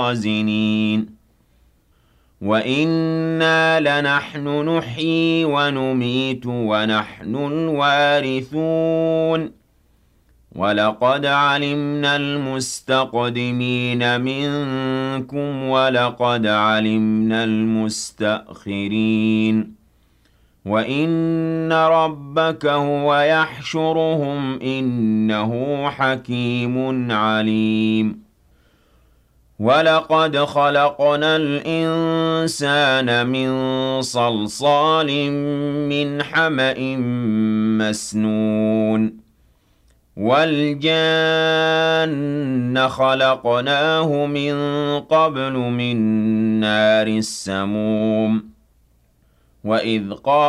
الخازنين وَإِنَّا لَنَحْنُ نُحْيِي وَنُمِيتُ وَنَحْنُ الْوَارِثُونَ وَلَقَدْ عَلِمْنَا الْمُسْتَقْدِمِينَ مِنكُمْ وَلَقَدْ عَلِمْنَا الْمُسْتَأْخِرِينَ وَإِنَّ رَبَّكَ هُوَ يَحْشُرُهُمْ إِنَّهُ حَكِيمٌ عَلِيمٌ وَلَقَدْ خَلَقْنَا الْإِنسَانَ مِنْ صَلْصَالٍ مِّنْ حَمَإٍ مَّسْنُونٍ وَالْجَانَّ خَلَقْنَاهُ مِن قَبْلُ مِن نَّارِ السَّمُومِ وَإِذْ قَالَ